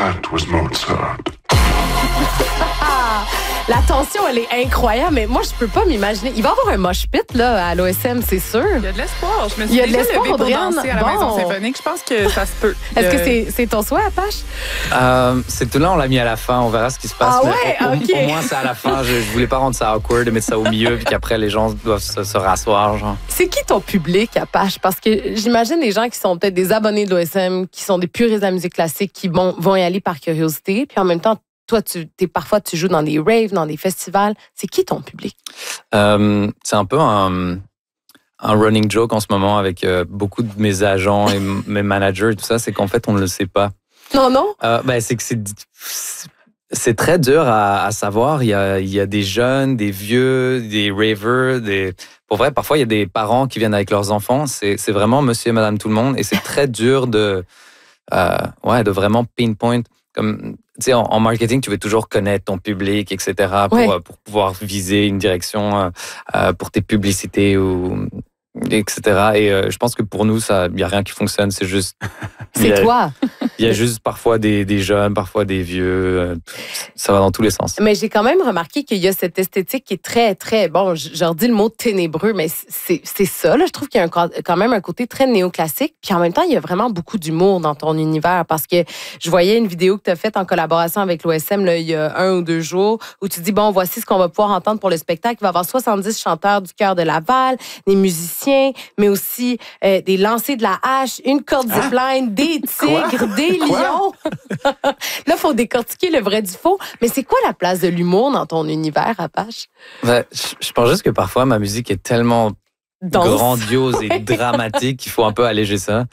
That was Mozart. La tension, elle est incroyable, mais moi, je peux pas m'imaginer. Il va y avoir un mosh pit là, à l'OSM, c'est sûr. Il y a de l'espoir. Je me Il suis y a de déjà l'espoir, levée pour Audrey-Anne. danser à la Bon. Maison symphonique. Je pense que ça se peut. Est-ce que c'est ton souhait, Apache? C'est tout là, on l'a mis à la fin. On verra ce qui se passe. Ah mais ouais? OK. Au moins, c'est à la fin. Je voulais pas rendre ça awkward, mettre ça au milieu, puis qu'après, les gens doivent se rasseoir. Genre. C'est qui ton public, Apache? Parce que j'imagine des gens qui sont peut-être des abonnés de l'OSM, qui sont des puristes de la musique classique, qui vont y aller par curiosité, puis en même temps, toi, parfois, tu joues dans des raves, dans des festivals. C'est qui ton public? C'est un peu un running joke en ce moment avec beaucoup de mes agents et mes managers et tout ça, c'est qu'en fait, on ne le sait pas. Non? C'est que c'est très dur à savoir. Il y a des jeunes, des vieux, des ravers, Pour vrai, parfois, il y a des parents qui viennent avec leurs enfants. C'est vraiment monsieur et madame tout le monde et c'est très dur de vraiment pinpoint. Comme, tu sais, en marketing, tu veux toujours connaître ton public, etc., pour pouvoir viser une direction pour tes publicités, etc. Et je pense que pour nous, il n'y a rien qui fonctionne. C'est juste... C'est toi. Il y a juste parfois des jeunes, parfois des vieux. Ça va dans tous les sens. Mais j'ai quand même remarqué qu'il y a cette esthétique qui est très, très... Bon, je redis le mot ténébreux, mais c'est ça. Là. Je trouve qu'il y a quand même un côté très néoclassique. Puis en même temps, il y a vraiment beaucoup d'humour dans ton univers parce que je voyais une vidéo que tu as faite en collaboration avec l'OSM il y a 1 ou 2 jours où tu dis, bon, voici ce qu'on va pouvoir entendre pour le spectacle. Il va y avoir 70 chanteurs du Chœur de Laval, des musiciens, mais aussi des lancers de la hache, une corde zipline, des tigres, des lions. Là, il faut décortiquer le vrai du faux. Mais c'est quoi la place de l'humour dans ton univers, Apache? Je pense juste que parfois, ma musique est tellement grandiose et dramatique qu'il faut un peu alléger ça.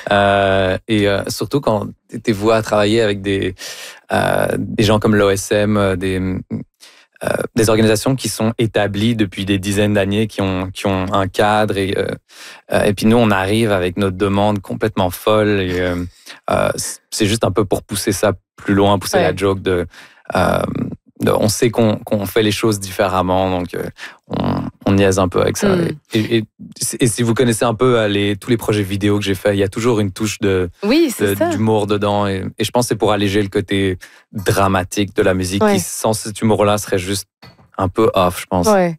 Surtout quand tu es voué à travailler avec des gens comme l'OSM, des organisations qui sont établies depuis des dizaines d'années, qui ont un cadre. Et puis nous, on arrive avec notre demande complètement folle. Et c'est juste un peu pour pousser ça plus loin, pousser la joke on sait qu'on fait les choses différemment, donc on niaise un peu avec ça. Et si vous connaissez un peu tous les projets vidéo que j'ai faits, il y a toujours une touche d'humour dedans. Et je pense que c'est pour alléger le côté dramatique de la musique qui, sans cet humour-là, serait juste un peu off, je pense. Ouais.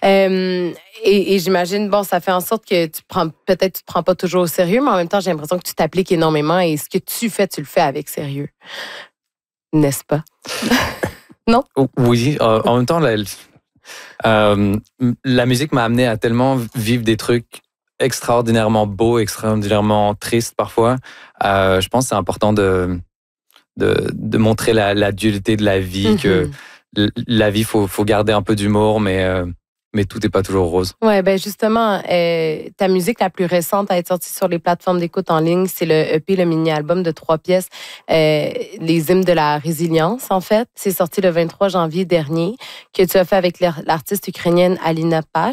Et j'imagine, bon, ça fait en sorte que tu te prends pas toujours au sérieux, mais en même temps, j'ai l'impression que tu t'appliques énormément et ce que tu fais, tu le fais avec sérieux. N'est-ce pas? Non? Oui, en même temps, la musique m'a amené à tellement vivre des trucs extraordinairement beaux, extraordinairement tristes parfois. Je pense que c'est important de montrer la dualité de la vie, que la vie, faut garder un peu d'humour, mais tout n'est pas toujours rose. Oui, ben justement, ta musique la plus récente à être sortie sur les plateformes d'écoute en ligne, c'est le EP, le mini-album de 3 pièces, Les hymnes de la résilience, en fait. C'est sorti le 23 janvier dernier, que tu as fait avec l'artiste ukrainienne Alina Pash.